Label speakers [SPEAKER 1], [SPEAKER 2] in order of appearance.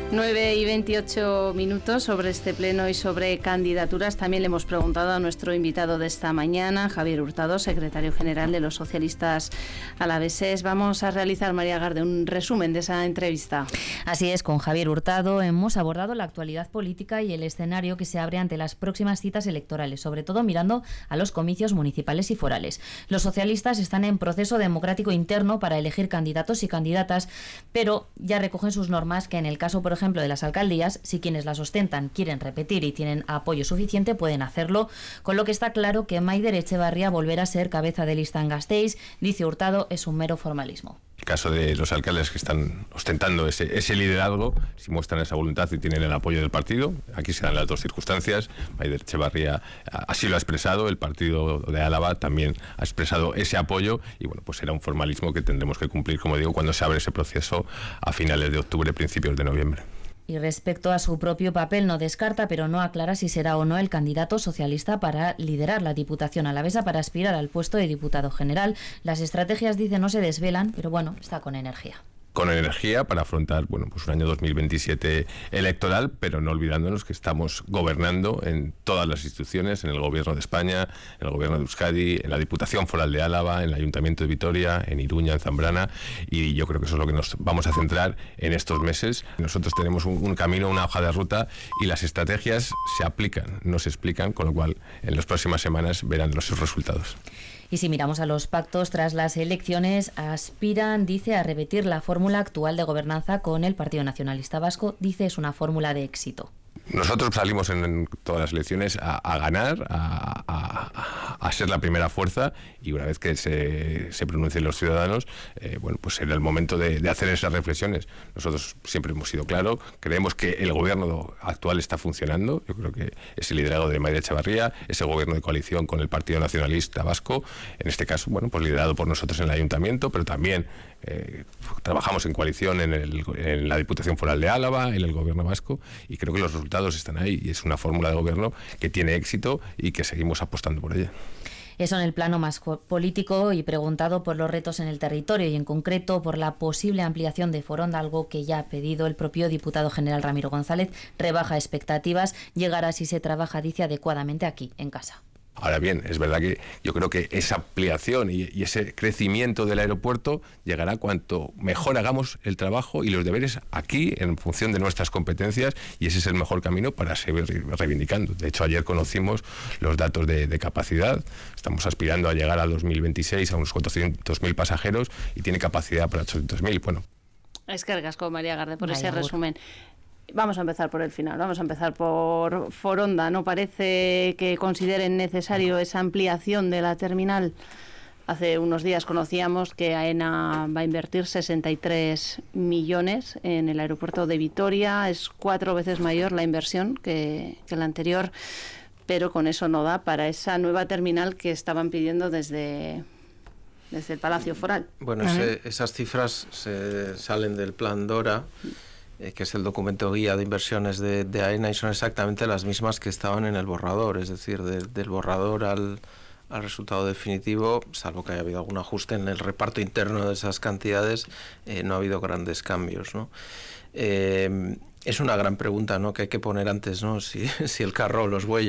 [SPEAKER 1] 9:28 sobre este pleno y sobre candidaturas. También le hemos preguntado a nuestro invitado de esta mañana, Javier Hurtado, secretario general de los socialistas alaveses. Vamos a realizar, María Garde, un resumen de esa entrevista.
[SPEAKER 2] Así es, con Javier Hurtado hemos abordado la actualidad política y el escenario que se abre ante las próximas citas electorales, sobre todo mirando a los comicios municipales y forales. Los socialistas están en proceso democrático interno para elegir candidatos y candidatas, pero ya recogen sus normas que en el caso, por ejemplo, de las alcaldías, si quienes las ostentan quieren repetir y tienen apoyo suficiente, pueden hacerlo, con lo que está claro que Maider Etxebarria volverá a ser cabeza de lista en Gasteiz. Dice Hurtado, es un mero formalismo.
[SPEAKER 3] El caso de los alcaldes que están ostentando ese liderazgo, si muestran esa voluntad y tienen el apoyo del partido, aquí se dan las dos circunstancias. Maider Etxebarria así lo ha expresado, el partido de Álava también ha expresado ese apoyo y bueno, pues será un formalismo que tendremos que cumplir, como digo, cuando se abre ese proceso a finales de octubre, principios de noviembre.
[SPEAKER 2] Y respecto a su propio papel, no descarta, pero no aclara si será o no el candidato socialista para liderar la Diputación alavesa, para aspirar al puesto de diputado general. Las estrategias, dice, no se desvelan, pero bueno, está con energía.
[SPEAKER 3] Con energía para afrontar, bueno, pues un año 2027 electoral, pero no olvidándonos que estamos gobernando en todas las instituciones, en el Gobierno de España, en el Gobierno de Euskadi, en la Diputación Foral de Álava, en el Ayuntamiento de Vitoria, en Iruña, en Zambrana, y yo creo que eso es lo que nos vamos a centrar en estos meses. Nosotros tenemos un camino, una hoja de ruta, y las estrategias se aplican, no se explican, con lo cual en las próximas semanas verán los resultados.
[SPEAKER 2] Y si miramos a los pactos tras las elecciones, aspiran, dice, a repetir la fórmula actual de gobernanza con el Partido Nacionalista Vasco. Dice, es una fórmula de éxito.
[SPEAKER 3] Nosotros salimos en todas las elecciones a ganar, a ser la primera fuerza, y una vez que se pronuncien los ciudadanos, bueno, pues será el momento de hacer esas reflexiones. Nosotros siempre hemos sido claros, creemos que el gobierno actual está funcionando. Yo creo que ese liderazgo de Maider Etxebarria, ese gobierno de coalición con el Partido Nacionalista Vasco, en este caso, bueno, pues liderado por nosotros en el Ayuntamiento, pero también trabajamos en coalición en la Diputación Foral de Álava, en el Gobierno Vasco, y creo que los resultados están ahí, y es una fórmula de gobierno que tiene éxito y que seguimos apostando por ella.
[SPEAKER 2] Eso en el plano más político, y preguntado por los retos en el territorio y en concreto por la posible ampliación de Foronda, algo que ya ha pedido el propio diputado general Ramiro González, rebaja expectativas, llegará si se trabaja, dice, adecuadamente aquí, en casa.
[SPEAKER 3] Ahora bien, es verdad que yo creo que esa ampliación y ese crecimiento del aeropuerto llegará cuanto mejor hagamos el trabajo y los deberes aquí en función de nuestras competencias, y ese es el mejor camino para seguir reivindicando. De hecho, ayer conocimos los datos de capacidad. Estamos aspirando a llegar al 2026 a unos 400.000 pasajeros y tiene capacidad para 800.000. Bueno.
[SPEAKER 1] Es que ricasco, María Garde, por ese resumen. Vamos a empezar por el final, vamos a empezar por Foronda. ¿No parece que consideren necesario esa ampliación de la terminal? Hace unos días conocíamos que AENA va a invertir 63 millones en el aeropuerto de Vitoria. Es 4 veces mayor la inversión que la anterior, pero con eso no da para esa nueva terminal que estaban pidiendo desde el Palacio Foral.
[SPEAKER 4] Bueno, esas cifras salen del Plan DORA, que es el documento guía de inversiones de AENA, y son exactamente las mismas que estaban en el borrador, es decir, del borrador al resultado definitivo, salvo que haya habido algún ajuste en el reparto interno de esas cantidades, no ha habido grandes cambios, ¿no? Es una gran pregunta, ¿no?, que hay que poner antes, ¿no?, si el carro o los bueyes.